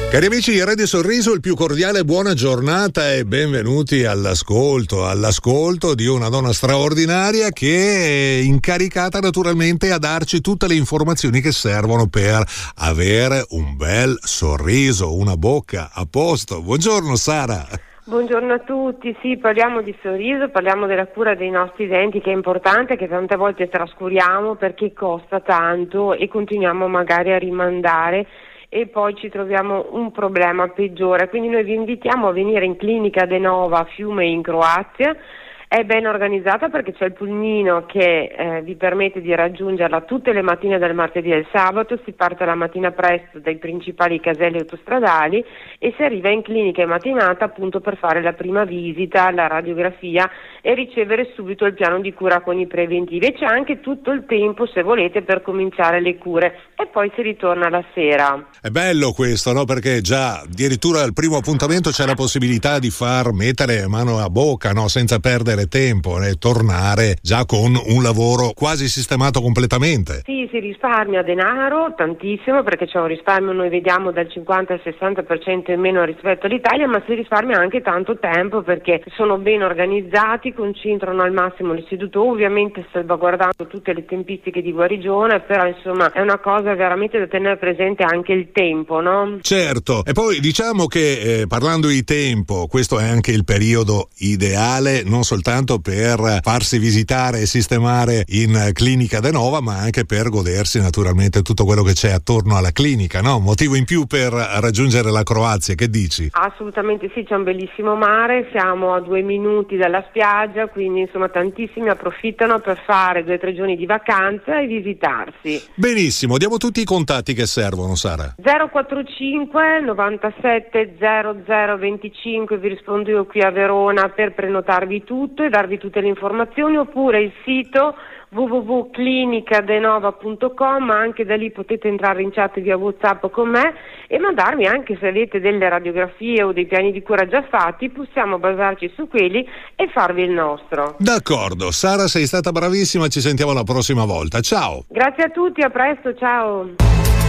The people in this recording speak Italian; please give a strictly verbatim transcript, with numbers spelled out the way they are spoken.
Cari amici di Radio Sorriso, il più cordiale buona giornata e benvenuti all'ascolto, all'ascolto di una donna straordinaria che è incaricata naturalmente a darci tutte le informazioni che servono per avere un bel sorriso, una bocca a posto. Buongiorno Sara. Buongiorno a tutti, sì, parliamo di sorriso, parliamo della cura dei nostri denti, che è importante, che tante volte trascuriamo perché costa tanto e continuiamo magari a rimandare e poi ci troviamo un problema peggiore. Quindi noi vi invitiamo a venire in clinica Adenova a Fiume in Croazia. È ben organizzata perché c'è il pulmino che eh, vi permette di raggiungerla tutte le mattine del martedì e del sabato. Si parte la mattina presto dai principali caselli autostradali e si arriva in clinica in mattinata appunto per fare la prima visita, la radiografia e ricevere subito il piano di cura con i preventivi. E c'è anche tutto il tempo, se volete, per cominciare le cure e poi si ritorna la sera. È bello questo, no? Perché già addirittura al primo appuntamento c'è la possibilità di far mettere mano a bocca, no? Senza perdere tempo e eh, tornare già con un lavoro quasi sistemato completamente. Sì, si risparmia denaro tantissimo perché c'è un risparmio, noi vediamo dal cinquanta al sessanta per cento in meno rispetto all'Italia, ma si risparmia anche tanto tempo perché sono ben organizzati, concentrano al massimo l'istituto, ovviamente salvaguardando tutte le tempistiche di guarigione, però insomma è una cosa veramente da tenere presente anche il tempo, no? Certo, e poi diciamo che eh, parlando di tempo, questo è anche il periodo ideale non soltanto per farsi visitare e sistemare in clinica Adenova, ma anche per godersi naturalmente tutto quello che c'è attorno alla clinica, no? Motivo in più per raggiungere la Croazia, che dici? Assolutamente sì, c'è un bellissimo mare, siamo a due minuti dalla spiaggia, quindi insomma tantissimi approfittano per fare due o tre giorni di vacanza e visitarsi. Benissimo, diamo tutti i contatti che servono, Sara. zero quattro cinque novantasette zero zero venticinque, vi rispondo io qui a Verona per prenotarvi tutto e darvi tutte le informazioni, oppure il sito w w w punto clinica adenova punto com, ma anche da lì potete entrare in chat via WhatsApp con me e mandarmi anche se avete delle radiografie o dei piani di cura già fatti, possiamo basarci su quelli e farvi il nostro. D'accordo, Sara, sei stata bravissima, ci sentiamo la prossima volta, ciao! Grazie a tutti, a presto, ciao!